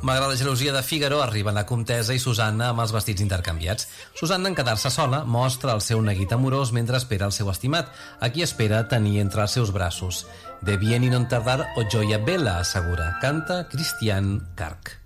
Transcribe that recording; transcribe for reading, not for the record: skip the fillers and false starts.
Malgrat la gelosia de Fígaro, arriben la comtessa i Susanna amb els vestits intercanviats. Susanna, en quedar-se sola, mostra el seu neguit amorós mentre espera el seu estimat, a qui espera tenir entre els seus braços. De bien y non tardar o gioia bella, assegura. Canta Christian Kark.